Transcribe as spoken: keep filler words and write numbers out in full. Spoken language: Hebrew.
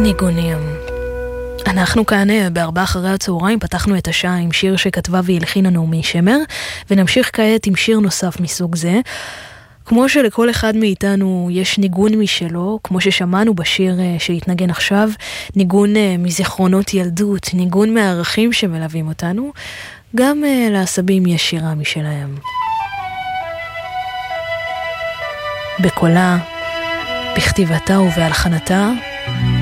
ניגונים. אנחנו כאן בארבע אחרי הצהריים פתחנו את השעה עם שיר שכתבה והלחינה נעמי שמר, ונמשיך כעת עם שיר נוסף מסוג זה. כמו שלכל אחד מאיתנו יש ניגון משלו, כמו ששמענו בשיר שהתנגן עכשיו, ניגון מזיכרונות ילדות, ניגון מהערכים שמלווים אותנו, גם לעשבים יש שירה משלהם. בקולה, בכתיבתה ובהלחנתה,